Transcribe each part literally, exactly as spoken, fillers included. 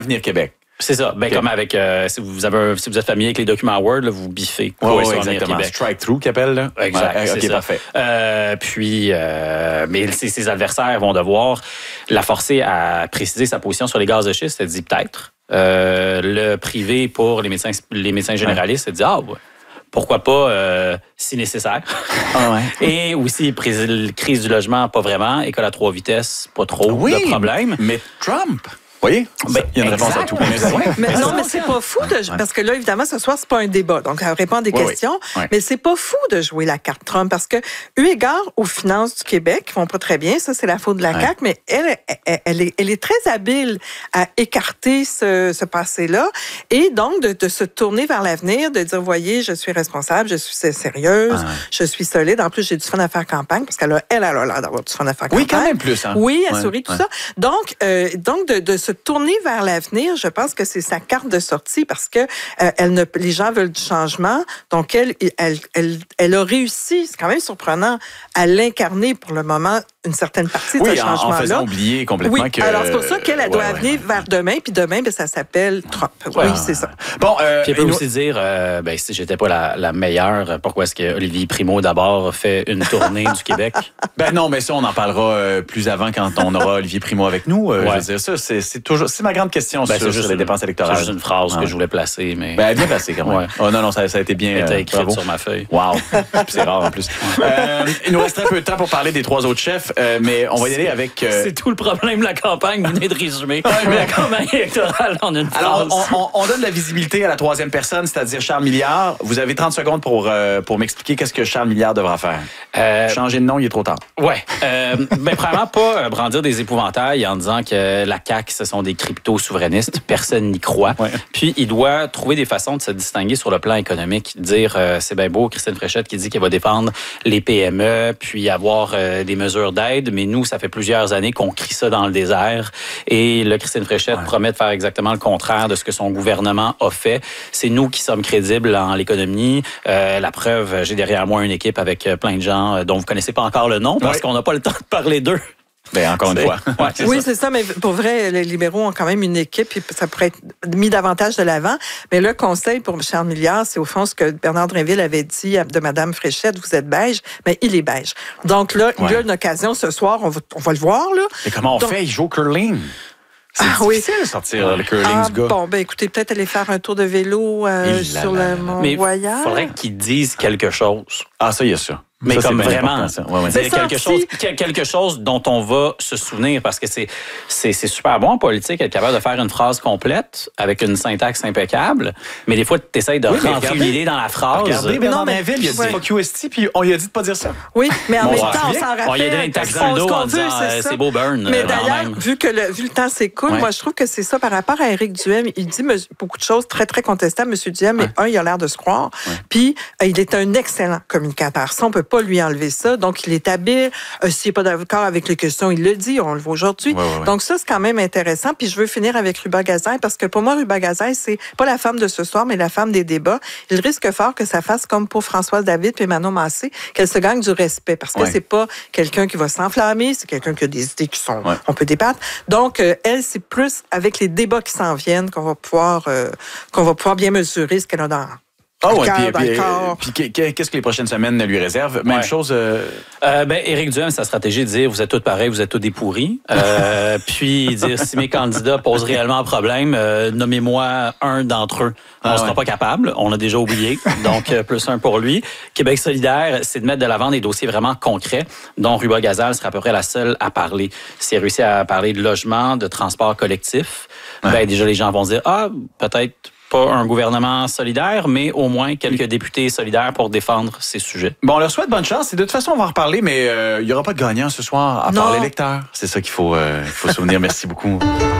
Avenir Québec. C'est ça. Ben, okay. Comme avec, euh, si, vous avez un, si vous êtes familier avec les documents Word, là, vous biffez. Oui, ouais, ouais, exactement. Strike-through qu'ils appellent. Là. Exact. Ouais, OK, ça. parfait. Euh, puis, euh, mais ses, ses adversaires vont devoir la forcer à préciser sa position sur les gaz de schiste. Elle dit peut-être. Euh, le privé pour les médecins, les médecins généralistes, elle dit ah, ouais. Pourquoi pas, euh, si nécessaire. Ah ouais. Et aussi, crise du logement, pas vraiment. École à trois vitesses, pas trop oui, de problème. Mais Trump... Vous voyez? Ben, il y a une réponse à tout. Mais non, mais c'est pas fou de... Parce que là, évidemment, ce soir, c'est pas un débat. Donc, elle répond à des oui, questions. Oui. Mais c'est pas fou de jouer la carte Trump parce que, eu égard aux finances du Québec, qui vont pas très bien, ça, c'est la faute de la ouais. C A Q, mais elle, elle, elle, est, elle est très habile à écarter ce, ce passé-là et donc de, de se tourner vers l'avenir, de dire, voyez, je suis responsable, je suis sérieuse, ah ouais. je suis solide. En plus, j'ai du fun à faire campagne parce qu'elle a, elle, elle a l'air d'avoir du fun à faire campagne. Oui, quand même plus. Hein? Oui, elle ouais. sourit, tout ouais. ça. Donc, euh, donc de, de se tourner vers l'avenir, je pense que c'est sa carte de sortie parce que euh, elle ne, les gens veulent du changement. Donc, elle, elle, elle, elle a réussi, c'est quand même surprenant, à l'incarner pour le moment une certaine partie de oui, ce changement-là. Oui, en faisant oublier complètement oui. que... Alors, c'est pour ça qu'elle elle doit ouais, venir ouais. vers demain, puis demain, ben, ça s'appelle Trump. Oui, ouais. c'est ça. Bon, euh, puis elle peut nous... aussi dire, euh, ben, si j'étais pas la, la meilleure, pourquoi est-ce que Olivier Primo, d'abord, fait une tournée du Québec? Ben non, mais ça, on en parlera euh, plus avant quand on aura Olivier Primo avec nous. Euh, ouais. Je veux dire, ça, c'est, c'est toujours... C'est ma grande question. Ben, sur, sur les dépenses électorales. C'est juste une phrase ouais. que je voulais placer, mais... Ben, bien placée, quand même. Ouais. Oh, non, non, ça, ça a été bien... Elle était euh, écrite sur ma feuille. Wow. C'est rare, en plus. euh, il nous reste un peu de temps pour parler des trois autres chefs, euh, mais on va y aller avec... Euh... C'est tout le problème de la campagne, vous venez de résumer. Mais la campagne électorale, on a une phrase. Alors, on, on, on donne la visibilité à la troisième personne, c'est-à-dire Charles Milliard. Vous avez trente secondes pour, euh, pour m'expliquer qu'est-ce que Charles Milliard devra faire. Euh... Changer de nom, il est trop tard. Oui. Euh, ben, premièrement, pas brandir des épouvantails en disant que la C A Q, ce sont des crypto-souverainistes. Personne n'y croit. Ouais. Puis, il doit trouver des façons de se distinguer sur le plan économique. Dire, euh, c'est bien beau, Christine Fréchette qui dit qu'elle va défendre les P M E, puis avoir euh, des mesures d'aide. Mais nous, ça fait plusieurs années qu'on crie ça dans le désert. Et là, Christine Fréchette ouais. promet de faire exactement le contraire de ce que son gouvernement a fait. C'est nous qui sommes crédibles en l'économie. Euh, la preuve, j'ai derrière moi une équipe avec plein de gens dont vous ne connaissez pas encore le nom parce ouais. qu'on n'a pas le temps de parler d'eux. Ben, encore c'est, une fois. Ouais, c'est oui, ça. c'est ça, mais pour vrai, les libéraux ont quand même une équipe et ça pourrait être mis davantage de l'avant. Mais le conseil pour Charles Milliard, c'est au fond ce que Bernard Drinville avait dit de Mme Fréchette, vous êtes beige, mais il est beige. Donc là, ouais. il y a une occasion ce soir, on va, on va le voir. Là. Et comment on Donc, fait? Il joue au curling. C'est ah, difficile oui. de sortir ah, le curling ah, du gars. Bon, ben écoutez, peut-être aller faire un tour de vélo euh, sur le Mont-Royal. Il faudrait qu'il dise quelque chose. Ah, ça, il y a ça. Mais ça, comme vraiment, ouais, ouais. c'est quelque chose, quelque chose dont on va se souvenir parce que c'est, c'est, c'est super bon en politique être capable de faire une phrase complète avec une syntaxe impeccable, mais des fois, tu essaies de oui, rentrer l'idée dans la phrase. Regardez, Bernard Drinville, il a dit ouais. fuck U S T, puis on lui a dit de pas dire ça. Oui, mais en bon, même temps, on s'en rappelle. On lui a donné une taxe dans le dos en disant c'est, c'est beau burn. Mais d'ailleurs, vu que le, vu le temps s'écoule, ouais. moi, je trouve que c'est ça par rapport à Éric Duhem. Il dit beaucoup de choses très, très contestables, M. Duhem, mais ouais. un, il a l'air de se croire, ouais. puis il est un excellent communicateur. Ça, on peut pas lui enlever ça. Donc, il est habile. Euh, s'il n'est pas d'accord avec les questions, il le dit. On le voit aujourd'hui. Ouais, ouais, ouais. Donc, ça, c'est quand même intéressant. Puis, je veux finir avec Ruba Gazelle parce que pour moi, Ruba Gazelle, c'est pas la femme de ce soir, mais la femme des débats. Il risque fort que ça fasse comme pour Françoise David et Manon Massé, qu'elle se gagne du respect parce que ouais. c'est pas quelqu'un qui va s'enflammer, c'est quelqu'un qui a des idées qui sont, ouais. on peut débattre. Donc, euh, elle, c'est plus avec les débats qui s'en viennent qu'on va pouvoir, euh, qu'on va pouvoir bien mesurer ce qu'elle a dans Ah oui, puis, puis, puis qu'est-ce que les prochaines semaines lui réservent? Même ouais. chose... Euh... Euh, ben, Éric Duhem, sa stratégie de dire « vous êtes tous pareils, vous êtes tous des pourris euh, ». Puis dire « si mes candidats posent réellement un problème, euh, nommez-moi un d'entre eux ». On ne ah, sera ouais. pas capable, on a déjà oublié, donc euh, plus un pour lui. Québec solidaire, c'est de mettre de l'avant des dossiers vraiment concrets, dont Ruba Gazelle sera à peu près la seule à parler. Si elle réussit à parler de logement, de transport collectif, ouais. ben déjà les gens vont se dire « ah, peut-être... » pas un gouvernement solidaire, mais au moins quelques députés solidaires pour défendre ces sujets. Bon, on leur souhaite bonne chance. Et de toute façon, on va en reparler, mais il euh, n'y aura pas de gagnant ce soir, à non. part l'électeur. C'est ça qu'il faut, euh, faut se souvenir. Merci beaucoup.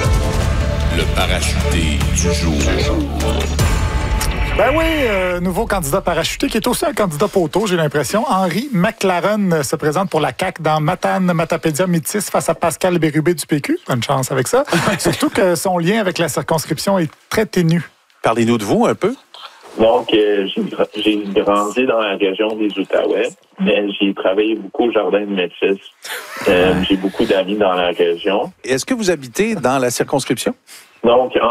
Le parachuté du jour. Ben oui, euh, nouveau candidat parachuté qui est aussi un candidat poteau, j'ai l'impression. Henri McLaren se présente pour la C A Q dans Matane Matapédia Métis face à Pascal Bérubé du P Q. Bonne chance avec ça. Surtout que son lien avec la circonscription est très ténu. Parlez-nous de vous un peu. Donc, euh, j'ai, j'ai grandi dans la région des Outaouais, mais j'ai travaillé beaucoup au Jardin de Métis. Euh, j'ai beaucoup d'amis dans la région. Est-ce que vous habitez dans la circonscription? Donc, en